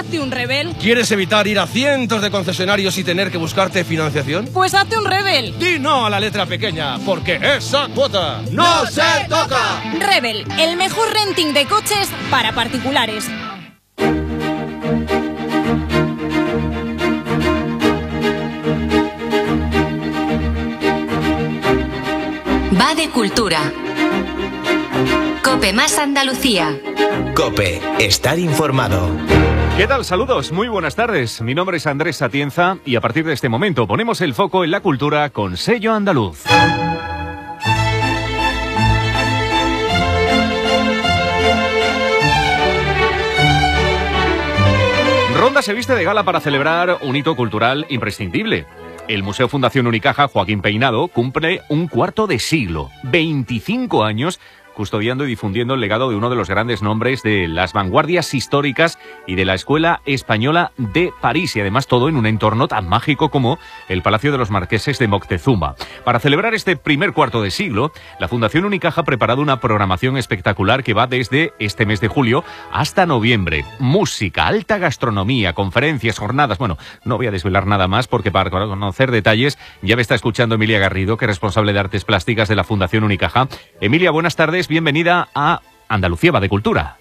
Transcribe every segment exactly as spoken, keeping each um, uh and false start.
hazte un Rebel. ¿Quieres evitar ir a cientos de concesionarios y tener que buscarte financiación? Pues hazte un Rebel. Di no a la letra pequeña, porque esa cuota no se toca. Rebel, el mejor renting de coches para particulares. Va de cultura. COPE más Andalucía. COPE, estar informado. ¿Qué tal? Saludos, muy buenas tardes. Mi nombre es Andrés Atienza y a partir de este momento ponemos el foco en la cultura con sello andaluz. Ronda se viste de gala para celebrar un hito cultural imprescindible. El Museo Fundación Unicaja Joaquín Peinado cumple un cuarto de siglo, veinticinco años, custodiando y difundiendo el legado de uno de los grandes nombres de las vanguardias históricas y de la Escuela Española de París, y además todo en un entorno tan mágico como el Palacio de los Marqueses de Moctezuma. Para celebrar este primer cuarto de siglo, la Fundación Unicaja ha preparado una programación espectacular que va desde este mes de julio hasta noviembre. Música, alta gastronomía, conferencias, jornadas... Bueno, no voy a desvelar nada más porque para conocer detalles ya me está escuchando Emilia Garrido, que es responsable de Artes Plásticas de la Fundación Unicaja. Emilia, buenas tardes. Bienvenida a Andalucía va de Cultura.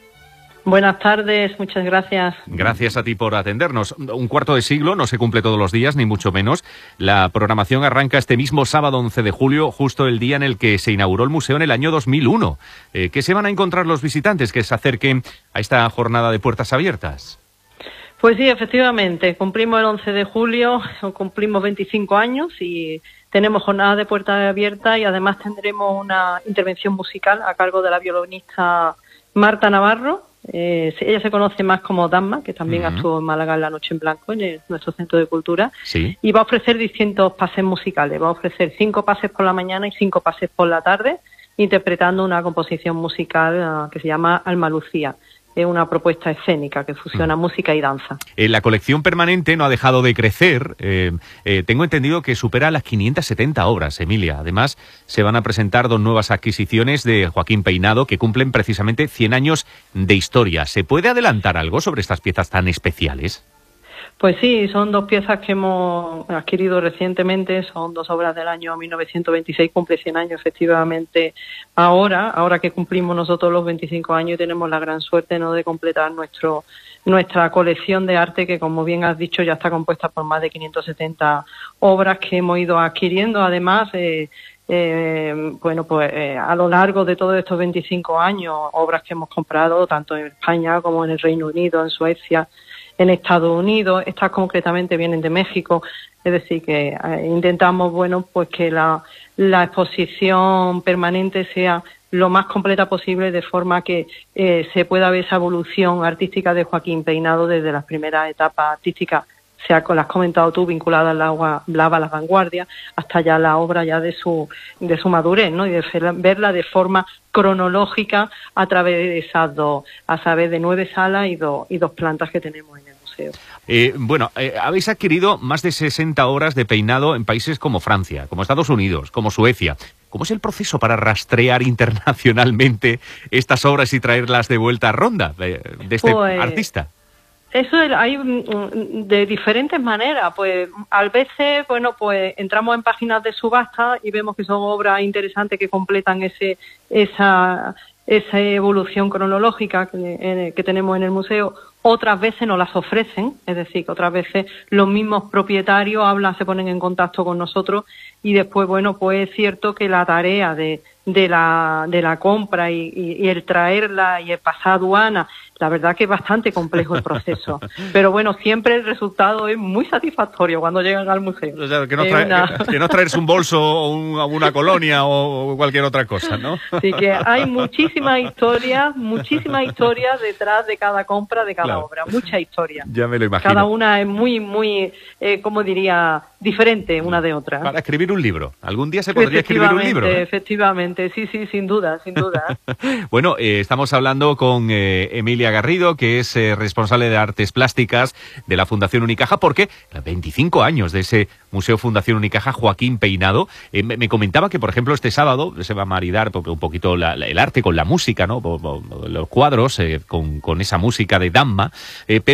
Buenas tardes, muchas gracias. Gracias a ti por atendernos. Un cuarto de siglo no se cumple todos los días, ni mucho menos. La programación arranca este mismo sábado once de julio, justo el día en el que se inauguró el museo en el año dos mil uno. Eh, ¿Qué se van a encontrar los visitantes que se acerquen a esta jornada de puertas abiertas? Pues sí, efectivamente, cumplimos el once de julio, cumplimos veinticinco años y tenemos jornada de puertas abiertas y además tendremos una intervención musical a cargo de la violinista Marta Navarro. Eh, ella se conoce más como Damma, que también uh-huh. actuó en Málaga en la Noche en Blanco, en el, nuestro centro de cultura. Sí. Y va a ofrecer distintos pases musicales. Va a ofrecer cinco pases por la mañana y cinco pases por la tarde, interpretando una composición musical uh, que se llama Alma Lucía. Es una propuesta escénica que fusiona mm. música y danza. Eh, la colección permanente no ha dejado de crecer. Eh, eh, tengo entendido que supera las quinientas setenta obras, Emilia. Además, se van a presentar dos nuevas adquisiciones de Joaquín Peinado que cumplen precisamente cien años de historia. ¿Se puede adelantar algo sobre estas piezas tan especiales? Pues sí, son dos piezas que hemos adquirido recientemente, son dos obras del año mil novecientos veintiséis, cumple cien años efectivamente ahora, ahora que cumplimos nosotros los veinticinco años y tenemos la gran suerte, ¿no?, de completar nuestro nuestra colección de arte que, como bien has dicho, ya está compuesta por más de quinientas setenta obras que hemos ido adquiriendo. Además, eh, eh, bueno, pues eh, a lo largo de todos estos veinticinco años, obras que hemos comprado tanto en España como en el Reino Unido, en Suecia, en Estados Unidos. Estas concretamente vienen de México, es decir, que eh, intentamos, bueno, pues que la, la exposición permanente sea lo más completa posible, de forma que eh, se pueda ver esa evolución artística de Joaquín Peinado desde las primeras etapas artísticas, sea con las has comentado tú, vinculada al agua blava, a las vanguardias, hasta ya la obra ya de su de su madurez, ¿no? Y de verla de forma cronológica a través de esas dos, a través de nueve salas y dos y dos plantas que tenemos en el museo. Eh, bueno, eh, habéis adquirido más de sesenta obras de Peinado en países como Francia, como Estados Unidos, como Suecia. ¿Cómo es el proceso para rastrear internacionalmente estas obras y traerlas de vuelta a Ronda de, de este pues... artista? Eso hay de diferentes maneras. Pues a veces, bueno, pues entramos en páginas de subasta y vemos que son obras interesantes que completan ese esa esa evolución cronológica que, que tenemos en el museo. Otras veces nos las ofrecen, es decir, que otras veces los mismos propietarios hablan, se ponen en contacto con nosotros y después, bueno, pues es cierto que la tarea de de la de la compra y, y, y el traerla y el pasar aduana, la verdad que es bastante complejo el proceso, pero bueno, siempre el resultado es muy satisfactorio cuando llegan al museo. O sea, que no, trae, una... que, que no traerse un bolso o un, una colonia o cualquier otra cosa, ¿no? Así que hay muchísimas historias, muchísimas historias detrás de cada compra, de cada claro. obra, mucha historia. Ya me lo imagino. Cada una es muy, muy, eh, como diría, diferente una de otra. Para escribir un libro. ¿Algún día se podría escribir un libro? Efectivamente, efectivamente. Sí, sí, sin duda, sin duda. Bueno, eh, estamos hablando con eh, Emilia Garrido, que es eh, responsable de Artes Plásticas de la Fundación Unicaja, porque veinticinco años de ese Museo Fundación Unicaja Joaquín Peinado. Eh, me, me comentaba que, por ejemplo, este sábado se va a maridar un poquito la, la, el arte con la música, ¿no? Los cuadros eh, con, con esa música de Damma, eh, pero